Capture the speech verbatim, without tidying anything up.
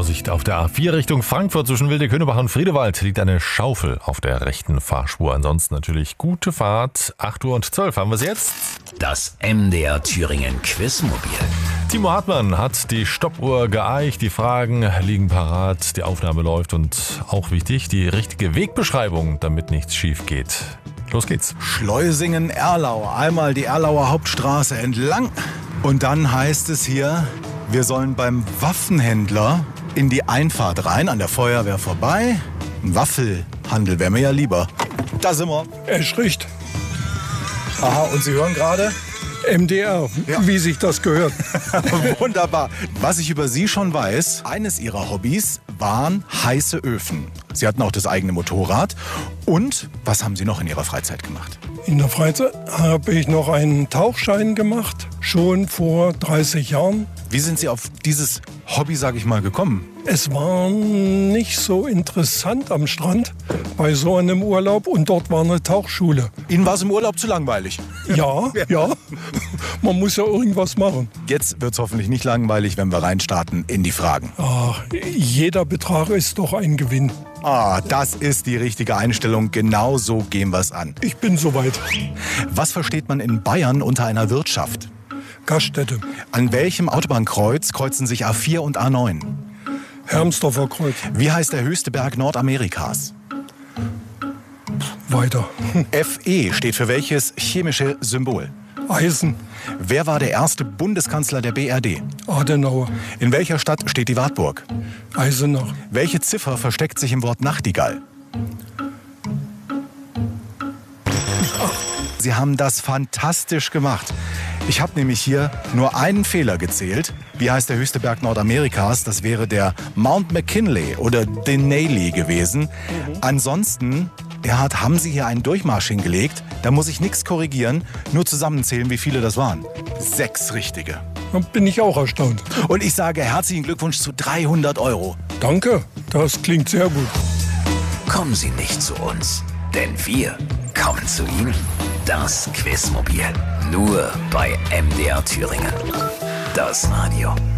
Vorsicht auf der A vier Richtung Frankfurt zwischen Wilde-Könebach und Friedewald liegt eine Schaufel auf der rechten Fahrspur. Ansonsten natürlich gute Fahrt. acht Uhr und zwölf haben wir es jetzt. Das M D R Thüringen Quizmobil. Timo Hartmann hat die Stoppuhr geeicht. Die Fragen liegen parat. Die Aufnahme läuft und auch wichtig, die richtige Wegbeschreibung, damit nichts schief geht. Los geht's. Schleusingen-Erlau. Einmal die Erlauer Hauptstraße entlang. Und dann heißt es hier, wir sollen beim Waffenhändler in die Einfahrt rein, an der Feuerwehr vorbei. Ein Waffelhandel wäre mir ja lieber. Da sind wir. Es riecht Aha, und Sie hören gerade? M D R, Ja. wie sich das gehört. Wunderbar. Was ich über Sie schon weiß, eines Ihrer Hobbys waren heiße Öfen. Sie hatten auch das eigene Motorrad. Und was haben Sie noch in Ihrer Freizeit gemacht? In der Freizeit habe ich noch einen Tauchschein gemacht, schon vor dreißig Jahren. Wie sind Sie auf dieses Hobby, sage ich mal, gekommen? Es war nicht so interessant am Strand bei so einem Urlaub und dort war eine Tauchschule. Ihnen war es im Urlaub zu langweilig. Ja, ja, man muss ja irgendwas machen. Jetzt wird es hoffentlich nicht langweilig, wenn wir reinstarten in die Fragen. Ach, jeder Betrag ist doch ein Gewinn. Ah, das ist die richtige Einstellung. Genau so gehen wir es an. Ich bin soweit. Was versteht man in Bayern unter einer Wirtschaft? Gaststätte, An welchem Autobahnkreuz kreuzen sich A vier und A neun? Hermsdorfer Kreuz, Wie heißt der höchste Berg Nordamerikas? weiter. Fe steht für welches chemische Symbol? Eisen, Wer war der erste Bundeskanzler der B R D? Adenauer, In welcher Stadt steht die Wartburg? Eisenach, Welche Ziffer versteckt sich im Wort Nachtigall? Sie haben das fantastisch gemacht. Ich habe nämlich hier nur einen Fehler gezählt. Wie heißt der höchste Berg Nordamerikas? Das wäre der Mount McKinley oder Denali gewesen. Ansonsten, Erhard, haben Sie hier einen Durchmarsch hingelegt. Da muss ich nichts korrigieren, nur zusammenzählen, wie viele das waren. Sechs richtige. da bin ich auch erstaunt. Und ich sage herzlichen Glückwunsch zu dreihundert Euro. Danke, das klingt sehr gut. Kommen Sie nicht zu uns, denn wir kommen zu Ihnen. Das Quizmobil. Nur bei M D R Thüringen. Das Radio.